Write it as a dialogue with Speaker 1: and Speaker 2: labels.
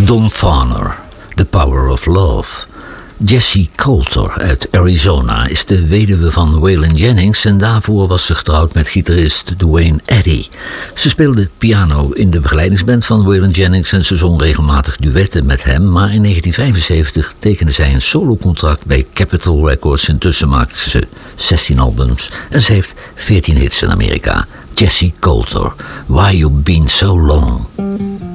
Speaker 1: Don Farner, The Power of Love. Jessie Coulter uit Arizona is de weduwe van Waylon Jennings en daarvoor was ze getrouwd met gitarist Duane Eddy. Ze speelde piano in de begeleidingsband van Waylon Jennings en ze zong regelmatig duetten met hem, maar in 1975 tekende zij een solocontract bij Capitol Records. Intussen maakte ze 16 albums en ze heeft 14 hits in Amerika. Jessie Coulter, Why You Been So Long?